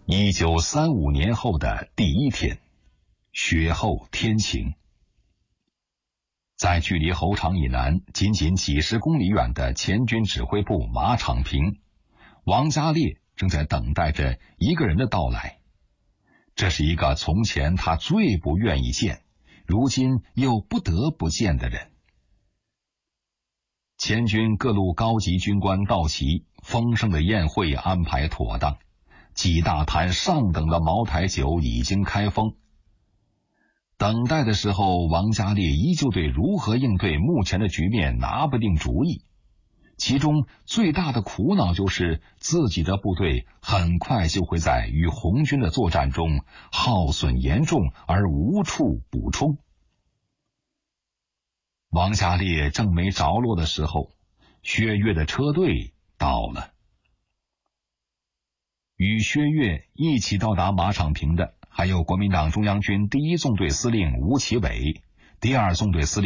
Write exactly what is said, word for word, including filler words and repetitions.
一九三五年后的第一天，雪后天晴。在距离侯场以南仅仅几十公里远的前军指挥部马场坪，王家烈正在等待着一个人的到来。这是一个从前他最不愿意见，如今又不得不见的人。前军各路高级军官到齐，丰盛的宴会安排妥当，几大坛上等的茅台酒已经开封。等待的时候，王家烈依旧对如何应对目前的局面拿不定主意，其中最大的苦恼就是自己的部队很快就会在与红军的作战中耗损严重而无处补充。王家烈正没着落的时候，薛岳的车队到了。与薛岳一起到达马场坪的还有国民党中央军第一纵队司令吴奇伟，第二纵队司令